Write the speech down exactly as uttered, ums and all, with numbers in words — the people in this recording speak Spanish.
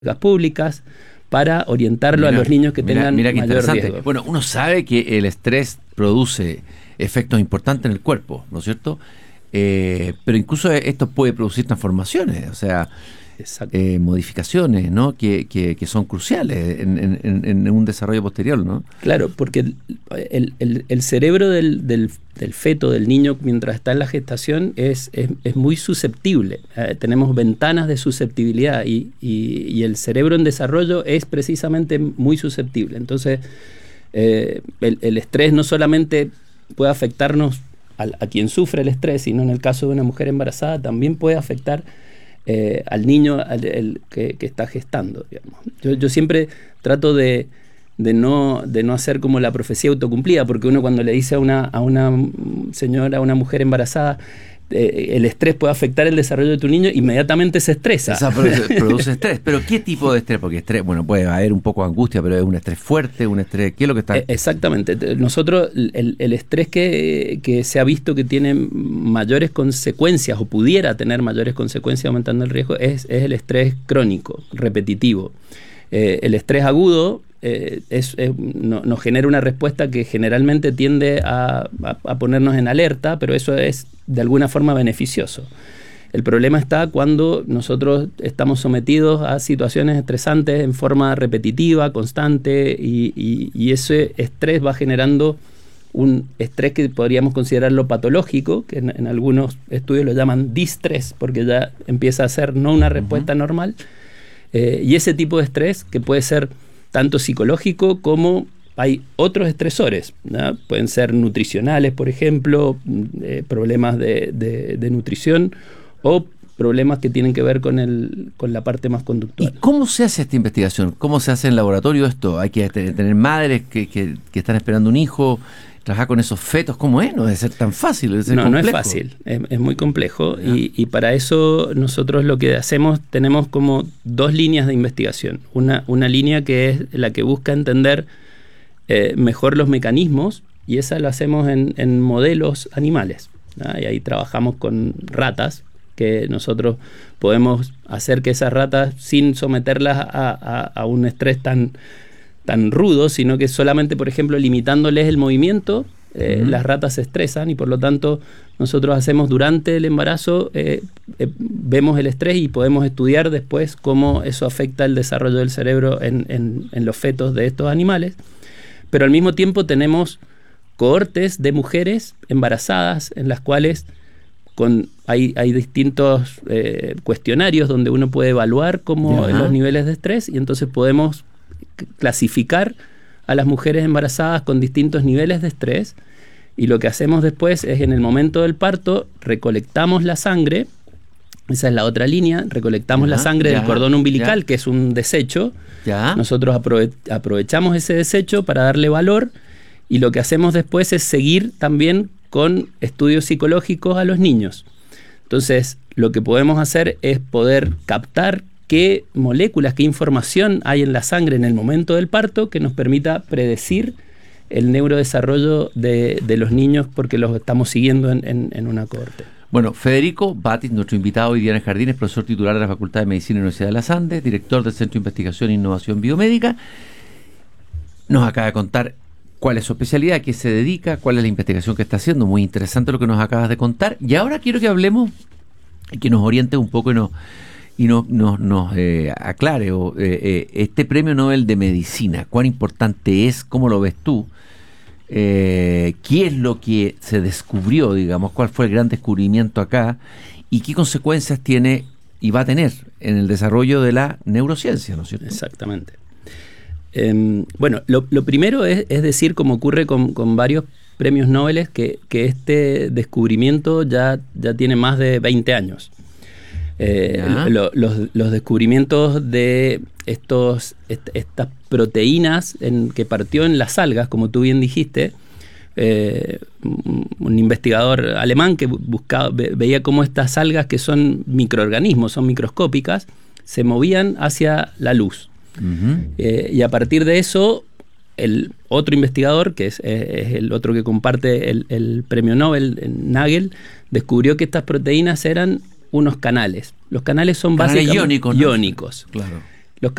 públicas para orientarlo mira, a los niños que mira, tengan mira qué mayor interesante. riesgo. Bueno, uno sabe que el estrés produce efectos importantes en el cuerpo, ¿no es cierto? Eh, pero incluso esto puede producir transformaciones, o sea, eh, modificaciones, ¿no? Que, que, que son cruciales en, en, en un desarrollo posterior, ¿no? Claro, porque el, el, el, el cerebro del, del, del feto, del niño, mientras está en la gestación, es, es, es muy susceptible. Eh, tenemos ventanas de susceptibilidad y, y, y el cerebro en desarrollo es precisamente muy susceptible. Entonces, eh, el, el estrés no solamente puede afectarnos a, a quien sufre el estrés, sino en el caso de una mujer embarazada también puede afectar Eh, al niño al, el, que, que está gestando, digamos. Yo, yo siempre trato de, de, no, de no hacer como la profecía autocumplida, porque uno cuando le dice a una, a una señora, a una mujer embarazada, eh, el estrés puede afectar el desarrollo de tu niño, inmediatamente se estresa. Esa produce, produce estrés. ¿Pero qué tipo de estrés? Porque estrés, bueno, puede haber un poco de angustia, pero es un estrés fuerte, un estrés... ¿Qué es lo que está...? Eh, exactamente. Nosotros, el, el estrés que, que se ha visto que tiene mayores consecuencias, o pudiera tener mayores consecuencias aumentando el riesgo, es, es el estrés crónico, repetitivo. Eh, el estrés agudo eh, es, es, no, nos genera una respuesta que generalmente tiende a, a, a ponernos en alerta, pero eso es de alguna forma beneficioso. El problema está cuando nosotros estamos sometidos a situaciones estresantes en forma repetitiva, constante, y, y, y ese estrés va generando un estrés que podríamos considerarlo patológico, que en, en algunos estudios lo llaman distrés, porque ya empieza a ser no una respuesta uh-huh. normal. Eh, y ese tipo de estrés, que puede ser tanto psicológico como hay otros estresores, ¿no? Pueden ser nutricionales, por ejemplo, eh, problemas de, de, de nutrición, o problemas que tienen que ver con el con la parte más conductual. ¿Y cómo se hace esta investigación? ¿Cómo se hace en laboratorio esto? ¿Hay que tener madres que, que, que están esperando un hijo, trabajar con esos fetos? ¿Cómo es? No debe ser tan fácil, debe ser no, complejo. No es fácil, es, es muy complejo y, y para eso nosotros lo que hacemos, tenemos como dos líneas de investigación. Una, una línea que es la que busca entender eh, mejor los mecanismos, y esa la hacemos en, en modelos animales, ¿no? Y ahí trabajamos con ratas, que nosotros podemos hacer que esas ratas, sin someterlas a, a, a un estrés tan, tan rudo, sino que solamente, por ejemplo, limitándoles el movimiento, eh, uh-huh. las ratas se estresan, y por lo tanto nosotros hacemos durante el embarazo, eh, eh, vemos el estrés y podemos estudiar después cómo eso afecta el desarrollo del cerebro en, en, en los fetos de estos animales. Pero al mismo tiempo tenemos cohortes de mujeres embarazadas en las cuales Con, hay, hay distintos eh, cuestionarios donde uno puede evaluar cómo los niveles de estrés, y entonces podemos clasificar a las mujeres embarazadas con distintos niveles de estrés, y lo que hacemos después es, en el momento del parto, recolectamos la sangre. Esa es la otra línea, recolectamos ya, la sangre ya, del cordón umbilical, ya. que es un desecho. Ya. Nosotros aprove- aprovechamos ese desecho para darle valor, y lo que hacemos después es seguir también con estudios psicológicos a los niños. Entonces, lo que podemos hacer es poder captar qué moléculas, qué información hay en la sangre en el momento del parto que nos permita predecir el neurodesarrollo de, de los niños, porque los estamos siguiendo en, en, en una cohorte. Bueno, Federico Batis, nuestro invitado hoy día en el Jardín, es profesor titular de la Facultad de Medicina de la Universidad de los Andes, director del Centro de Investigación e Innovación Biomédica. Nos acaba de contar cuál es su especialidad, a qué se dedica, cuál es la investigación que está haciendo. Muy interesante lo que nos acabas de contar. Y ahora quiero que hablemos y que nos oriente un poco y nos, y nos, nos, nos eh, aclare o, eh, eh, este premio Nobel de Medicina. ¿Cuán importante es? ¿Cómo lo ves tú? Eh, ¿Qué es lo que se descubrió, digamos? ¿Cuál fue el gran descubrimiento acá? ¿Y qué consecuencias tiene y va a tener en el desarrollo de la neurociencia, ¿no es cierto? Exactamente. Eh, bueno, lo, lo primero es, es decir, como ocurre con, con varios premios Nobel, que, que este descubrimiento ya, ya tiene más de veinte años. Eh, lo, los, los descubrimientos de estos, est, estas proteínas en, que partió en las algas, como tú bien dijiste, eh, un investigador alemán que buscaba, ve, veía cómo estas algas, que son microorganismos, son microscópicas, se movían hacia la luz. Uh-huh. Eh, y a partir de eso, el otro investigador, que es, es el otro que comparte el, el premio Nobel, Nagel, descubrió que estas proteínas eran unos canales. Los canales son canales básicamente iónicos, ¿no? iónicos. Claro.